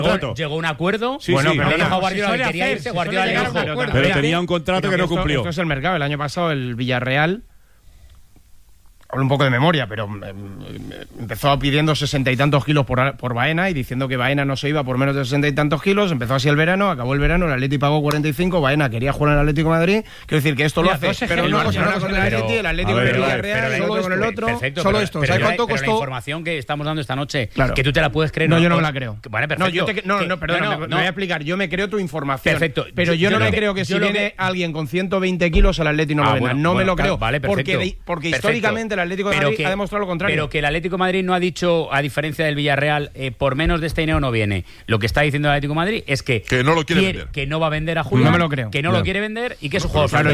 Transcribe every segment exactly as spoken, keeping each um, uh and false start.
llegó, llegó un acuerdo. Sí, bueno, sí, pero no, dijo no, Guardiola que quería irse, Guardiola le dijo. Pero, pero tenía un contrato que no esto, cumplió. Esto es el mercado. El año pasado el Villarreal, hablo un poco de memoria, pero eh, empezó pidiendo sesenta y tantos kilos por, por Baena y diciendo que Baena no se iba por menos de sesenta y tantos kilos. Empezó así el verano, acabó el verano, el Atleti pagó cuarenta y cinco, Baena quería jugar en el Atlético de Madrid. Quiero decir que esto Mira, lo hace, pero no una cosa con el Atleti, el Atlético con el Villarreal, solo con el otro. Perfecto, solo pero, esto. pero, ¿Sabes pero, cuánto pero costó? la información que estamos dando esta noche, claro. que tú te la puedes creer. No, no yo no o, me la creo. Vale, perfecto. No, yo te, no, que, no, perdona, no, no, me, no. me voy a explicar. Yo me creo tu información. Perfecto. Pero yo, yo no me creo que si viene que... alguien con ciento veinte kilos el Atlético no ah, lo venda. bueno, no bueno, me lo creo. Vale, perfecto. Porque, porque perfecto. históricamente el Atlético de Madrid que, ha demostrado lo contrario. Pero que el Atlético de Madrid no ha dicho, a diferencia del Villarreal, eh, por menos de este dinero no viene. Lo que está diciendo el Atlético de Madrid es que, que no lo quiere, quiere vender. Que no va a vender a Julián. No me lo creo. Que no, no lo quiere vender y que es un juego. Claro,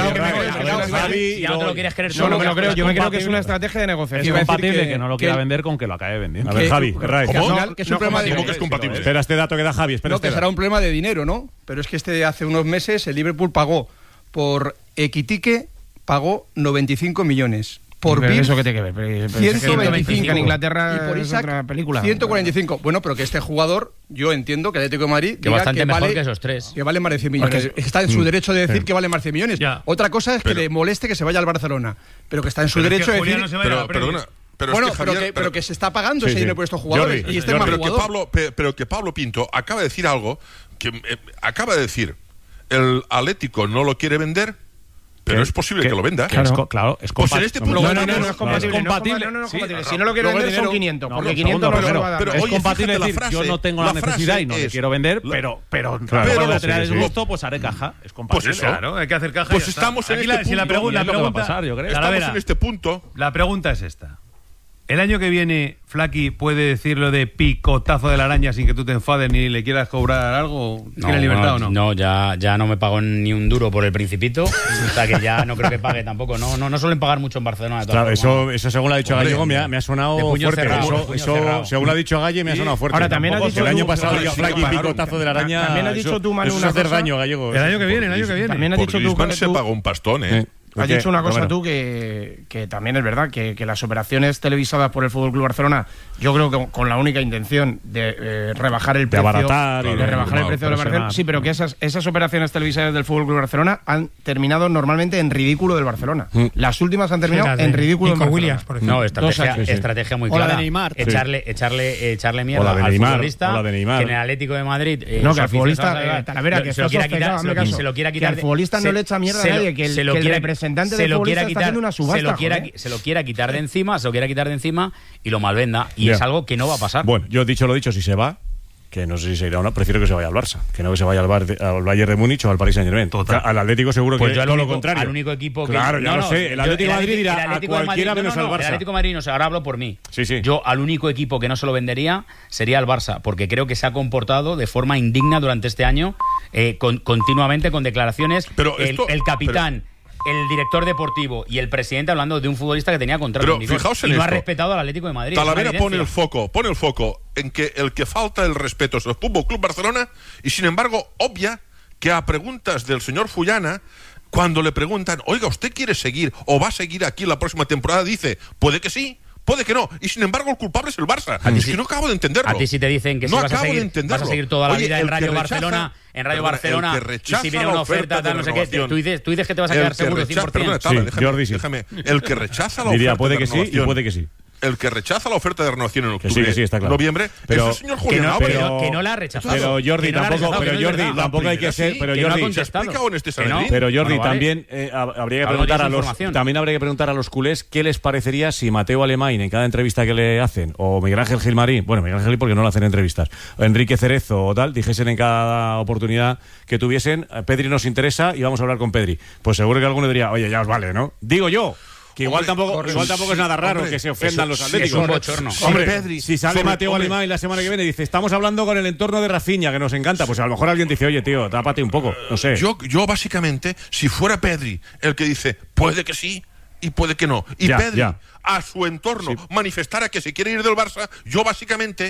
Si ya no te lo quieres creer, no, no me lo creo. Yo me creo que es una estrategia de negociación. Es compatible que no lo quiera vender con que lo acabe vendiendo. A ver, Javi, ¿cómo? Que es un problema de ¿Cómo que es compatible? Espera este dato que da Javi. Espera no, este que será un problema de dinero, ¿no? Pero es que este hace unos meses el Liverpool pagó por Equitique, pagó noventa y cinco millones. Por pero Bill, eso que tiene que ver. ciento veinticinco en Inglaterra y por Isaac, es otra película. ciento cuarenta y cinco. Bueno, pero que este jugador, yo entiendo que el Atlético de Madrid que diga bastante que mejor vale, que esos tres. Que vale más de cien millones. Porque, está en su mm, derecho de decir sí. que vale más de cien millones. Ya. Otra cosa es que pero, le moleste que se vaya al Barcelona, pero que está en su pero derecho es que de decir. no se vaya a la Pero, perdona. Pero bueno, es que pero, Javier, que, pero que se está pagando sí, ese sí. dinero por estos jugadores. Jordi, y este pero, es más pero, que jugador. Pablo, pe- pero que Pablo Pinto acaba de decir algo que eh, acaba de decir el Atlético no lo quiere vender, pero es posible que, que lo venda. Claro, es co- claro es pues en este punto no, no, no, no es compatible. Es compatible. No, no, no es Sí, compatible. no, Si no lo quiere luego vender dinero, son quinientos, no, porque no, quinientos segundo, no lo pero, va a dar. pero, es oye, compatible fíjate, decir, la frase, yo no tengo la la necesidad y no frase le es- quiero vender, la- pero pero Claro, pero pero- a tener sí, sí. disgusto, pues haré caja. Es compatible. Pues eso. Claro, hay que hacer caja. Pues y ya está. estamos en Aquí este la, si la, punto, pregunta, y la es lo que va a pregunta, pasar, yo creo. Estamos Talavera, en este punto. la pregunta es esta. ¿El año que viene Flaky puede decirlo de picotazo de la araña sin que tú te enfades ni le quieras cobrar algo? ¿Tiene libertad o no? No, ya, ya no me pagó ni un duro por el Principito. O sea que ya no creo que pague tampoco. No, no, no suelen pagar mucho en Barcelona. De todas Claro, formas. eso, eso según lo ha dicho Hombre, Gallego me ha, me ha sonado de puño fuerte. cerrado, eso, de puño eso, cerrado. según lo ha dicho Galle, me ha sonado fuerte. Ahora, también Tampoco has dicho que el año tú- pasado diga sí, Flaky pagaron. picotazo de la araña. También has dicho eso- tú, Manu, eso es una hacer cosa. daño, Gallego. El año que viene, el año que viene. También has Por dicho tú, Griezmann se tú- pagó un pastón, ¿eh? Has ¿Qué? dicho una cosa Bueno. tú que, que también es verdad, que, que las operaciones televisadas por el F C Barcelona, yo creo que con la única intención de eh, rebajar el De precio, abaratar y de de- rebajar el claro, precio de la presionar. Barcelona. Sí, pero que esas, esas operaciones televisadas del F C Barcelona han terminado normalmente en ridículo del Barcelona. Mm. Las últimas han terminado Sí, las en de ridículo del Nico Barcelona. Williams, por ejemplo. No, estrategia, Dos años. estrategia muy O la clara. de Neymar. Echarle, echarle, echarle O mierda la de al Neymar, futbolista o la de Neymar. que en el Atlético de Madrid. eh, No, su que al afición futbolista, se va a- eh, Talavera, que se lo estás quiera obcecado, quitar, se hazme lo, caso. se lo quiera Que quitar. al futbolista no le echa mierda a se lo- nadie, que el- se lo que el quiera- representante se del lo futbolista quiera está quitar- haciendo una subasta, se lo quiera, joder. se lo quiera quitar de encima, se lo quiera quitar de encima y lo malvenda. Y Ya. es algo que no va a pasar. Bueno, yo he dicho lo dicho, si se va, que no sé si se irá o no, prefiero que se vaya al Barça, que no que se vaya al, Bar de- al Bayern de Múnich o al Paris Saint-Germain. Total. Al Atlético seguro Pues que yo es al todo lo único- contrario. al único equipo que- Claro, ya no, lo no, sé. El yo- Atlético de el Madrid Atlético- dirá el a Atlético de cualquiera Madrid- menos no, no, al no, Barça. El Atlético de Madrid no sé, ahora hablo por mí. Sí, sí. Yo al único equipo que no se lo vendería sería al Barça, porque creo que se ha comportado de forma indigna durante este año, eh, con- continuamente con declaraciones. Pero el, esto- el capitán, el director deportivo y el presidente hablando de un futbolista que tenía contrato Pero en vigor fijaos en y no ha esto. respetado al Atlético de Madrid. Talavera es una pone el evidencia. foco, pone el foco en que el que falta el respeto es el Fútbol Club Barcelona y sin embargo obvia que a preguntas del señor Fullana, cuando le preguntan, oiga, ¿usted quiere seguir o va a seguir aquí la próxima temporada? Dice, puede que sí, puede que no. Y sin embargo el culpable es el Barça. A ti Es sí- que no acabo de entenderlo. A ti si te dicen que no si vas a, acabo de seguir, entenderlo. vas a seguir toda la Oye, vida en el que Radio rechaza- Barcelona, en Radio perdona, Barcelona, el que y rechaza si viene la una oferta oferta, de tal, no sé qué, renovación. tú dices, tú dices que te vas a El quedar que seguro rechaza- cien por ciento. perdona, Tala, Sí, déjame, Jordi, sí. déjame. El que rechaza la Diría, oferta puede de que sí y renovación, puede que sí. el que rechaza la oferta de renovación en Que octubre, sí, que sí, está claro. noviembre, Pero- es el señor Que Julián no, Álvarez. pero, que no la ha rechazado. Pero Jordi Que no la ha tampoco, rechazado, pero que no es Jordi verdad. tampoco hay que primera ser, sí, pero que no ha Jordi, contestado. ¿Se explica en este Que no. Sanedrín? pero Jordi Bueno, vale. también eh, hab- habría que Algo preguntar tienes a los información. también habría que preguntar a los culés qué les parecería si Mateo Alemán en cada entrevista que le hacen o Miguel Ángel Gilmarín, bueno, Miguel Ángel Gil porque no le hacen entrevistas, o Enrique Cerezo o tal, dijesen en cada oportunidad que tuviesen, eh, Pedri nos interesa y vamos a hablar con Pedri. Pues seguro que alguno diría, "Oye, ya os vale, ¿no?" Digo yo. Que igual Hombre, tampoco, correcto. igual tampoco es nada raro Hombre, que se ofendan eso los sí, atléticos. es un bochorno. Hombre, Sí, Pedri, si sale sobre- Mateo hombre. Alemán la semana que viene y dice, estamos hablando con el entorno de Rafinha, que nos encanta, pues a lo mejor alguien dice, oye, tío, tápate un poco, no sé. Yo, yo básicamente, si fuera Pedri el que dice, puede que sí y puede que no, y Ya, Pedri ya. a su entorno Sí. manifestara que se quiere ir del Barça, yo básicamente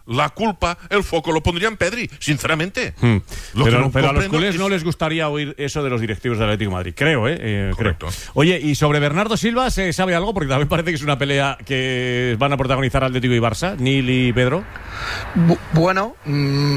la culpa, el foco lo pondría en Pedri, sinceramente. Hmm. Lo que pero no pero a los comprendo culés es- no les gustaría oír eso de los directivos del Atlético de Madrid, creo, ¿eh? eh Correcto. creo. Oye, y sobre Bernardo Silva, ¿se sabe algo? Porque también parece que es una pelea que van a protagonizar Atlético y Barça, Nil y Pedro. Bu- bueno, mm,